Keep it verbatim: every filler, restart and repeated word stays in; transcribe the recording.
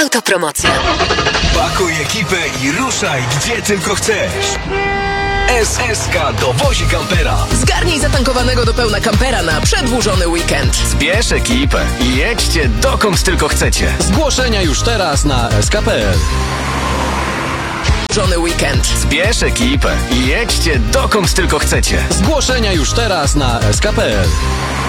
Autopromocja. Pakuj ekipę i ruszaj gdzie tylko chcesz. S S K dowozi kampera. Zgarnij zatankowanego do pełna kampera na przedłużony weekend. Zbierz ekipę i jedźcie dokąd tylko chcecie. Zgłoszenia już teraz na S K kropka P L. Przedłużony weekend. Zbierz ekipę i jedźcie dokąd tylko chcecie. Zgłoszenia już teraz na S K kropka P L.